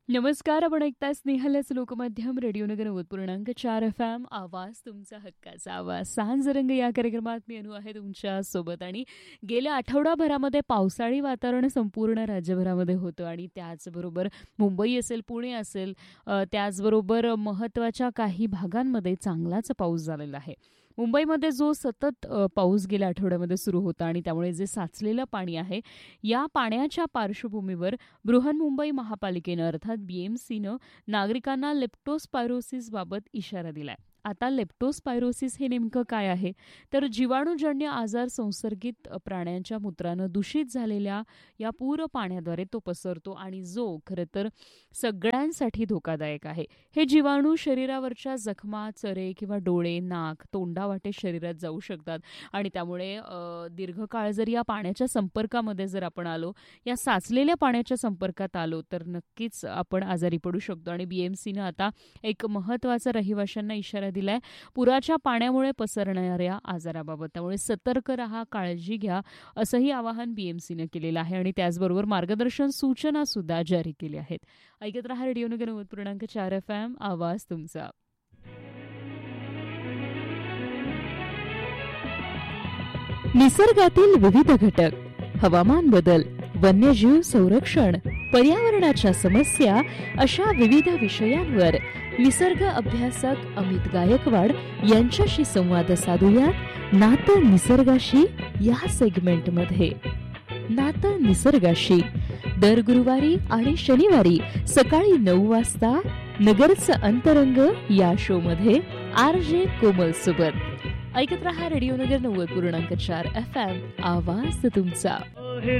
नमस्कार. आपण ऐकताय स्नेहलच लोकमाध्यम रेडिओ नगर 90.4 FM. आवाज तुमचा हक्काचा आवाज. सांज रंग या कार्यक्रमात मी अनु आहे तुमच्या सोबत. आणि गेल्या आठवडाभरामध्ये पावसाळी वातावरण संपूर्ण राज्यभरामध्ये होतं आणि त्याचबरोबर मुंबई असेल, पुणे असेल, त्याचबरोबर महत्त्वाच्या काही भागांमध्ये चांगलाच पाऊस झालेला आहे. मुंबईमध्ये जो सतत पाऊस गेल्या आठवड्यामध्ये सुरू होता आणि त्यामुळे जे साचलेलं पाणी आहे, या पाण्याच्या पार्श्वभूमीवर बृहन्मुंबई महापालिकेनं अर्थात BMCनं नागरिकांना लेप्टोस्पायरोसिसबाबत इशारा दिलाय. आता लेप्टोस्पायरोसिस हे नेमकं काय आहे? तर जीवाणूजन्य आजार संसर्गित प्राण्यांच्या मूत्रानं दूषित झालेल्या या पूर पाण्याद्वारे तो पसरतो आणि जो खरं तर सगळ्यांसाठी धोकादायक आहे. हे जीवाणू शरीरावरच्या जखमा, चरे किंवा डोळे, नाक, तोंडावाटे शरीरात जाऊ शकतात आणि त्यामुळे दीर्घकाळ जर या पाण्याच्या संपर्कामध्ये जर आपण आलो, या साचलेल्या पाण्याच्या संपर्कात आलो तर नक्कीच आपण आजारी पडू शकतो. आणि BMCनं आता एक महत्त्वाचा रहिवाशांना इशारा दिलाय पुराच्या पाण्यामुळे पसरणाऱ्या आजाराबाबत. त्यामुळे सतर्क रहा, काळजी घ्या असंही आवाहन BMCनं केलेलं आहे आणि त्याचबरोबर मार्गदर्शन सूचना सुद्धा जारी केल्या आहेत. ऐकत रहा रेडिओ नगर 90.4 FM. आवाज तुमचा. निसर्गातील विविध घटक, हवामान बदल, वन्यजीव संरक्षण, पर्यावरणाच्या समस्या अशा विविध विषयांवर निसर्ग अभ्यासक अमित गायकवाड यांच्याशी संवाद साधूयात नातं निसर्गाशी या सेगमेंटमध्ये. नातं निसर्गाशी दर गुरुवारी आणि शनिवारी सकाळी 9 वाजता नगरचं अंतरंग या शो मध्ये RJ कोमल सोबत. ऐकत रहा रेडिओ नगर 90.4 FM. आवाज तुमचा.